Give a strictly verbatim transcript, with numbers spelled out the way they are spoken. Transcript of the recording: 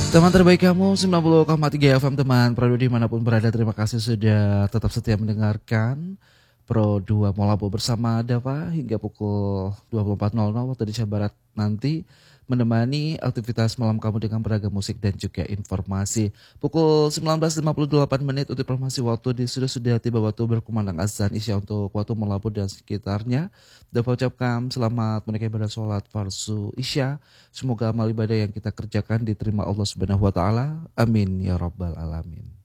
Teman terbaik kamu sembilan puluh koma tiga F M, teman Pro dua dimanapun berada, terima kasih sudah tetap setia mendengarkan Pro dua Molabu bersama Dava hingga pukul dua puluh empat nol nol waktu Indonesia Barat nanti, menemani aktivitas malam kamu dengan beragam musik dan juga informasi. Pukul sembilan belas lima puluh delapan menit untuk informasi waktu di sudah sudah tiba waktu berkumandang azan Isya untuk waktu Molabu dan sekitarnya. Dava ucapkan selamat menunaikan ibadah sholat farsu Isya. Semoga amal ibadah yang kita kerjakan diterima Allah Subhanahu wa taala. Amin ya rabbal alamin.